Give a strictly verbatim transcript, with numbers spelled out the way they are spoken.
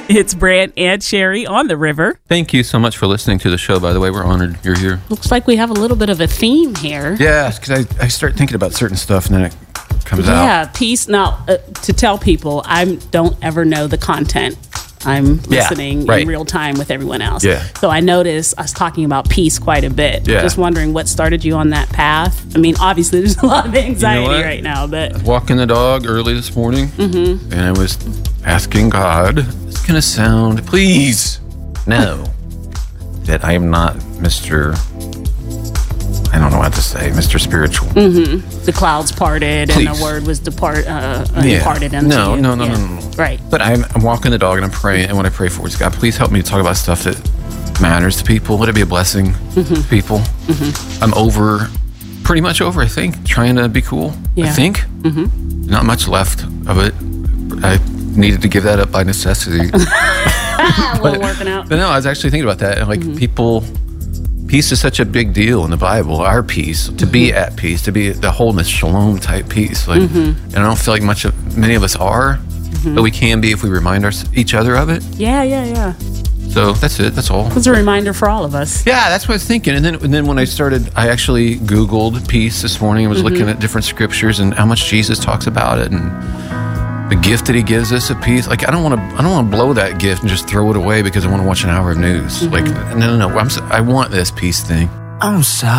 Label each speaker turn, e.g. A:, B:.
A: It's Brant and Sherry on the river.
B: Thank you so much for listening to the show, by the way. We're honored you're here.
A: Looks like we have a little bit of a theme here.
C: Yeah, because I, I start thinking about certain stuff and then it comes out.
A: Yeah, peace. Now, uh, to tell people, I don't ever know the content. I'm listening
C: yeah, right.
A: in real time with everyone else.
C: Yeah.
A: So I noticed I was talking about peace quite a bit.
C: Yeah.
A: Just wondering what started you on that path. I mean, obviously there's a lot of anxiety
B: what?
A: right now, but
B: Walking the dog early this morning,
A: mm-hmm.
B: and I was asking God, it's going to sound, please,
C: know that I am not Mister I don't know what to say, Mister Spiritual.
A: Mm-hmm. The clouds parted
C: Please.
A: and the word was depart, uh,
C: Yeah.
A: imparted unto
C: No,
A: you.
C: no, no,
A: Yeah.
C: no, no, no.
A: Right.
C: But I'm, I'm walking the dog and I'm praying, and what I pray for is, God, please help me to talk about stuff that matters to people. Let it be a blessing
A: Mm-hmm.
C: to people.
A: Mm-hmm.
C: I'm over, pretty much over, I think, trying to be cool.
A: Yeah.
C: I think.
A: Mm-hmm.
C: Not much left of it. I needed to give that up by necessity.
A: Well, working out.
C: But no, I was actually thinking about that. And like
A: Mm-hmm.
C: people, peace is such a big deal in the Bible. Our peace, to
A: Mm-hmm.
C: be at peace, to be the wholeness, shalom type peace. Like,
A: Mm-hmm.
C: and I don't feel like much of many of us are, but we can be if we remind our, each other of it.
A: Yeah, yeah, yeah.
C: So that's it. That's all.
A: It's a reminder for all of us.
C: Yeah, that's what I was thinking. And then, and then when I started, I actually Googled peace this morning. I was
A: Mm-hmm.
C: looking at different scriptures and how much Jesus talks about it and the gift that he gives us of peace. Like, I don't want to, I don't want to blow that gift and just throw it away because I want to watch an hour of news.
A: Mm-hmm.
C: Like, no, no, no. I'm, s- I want this peace thing.
D: I'm sorry.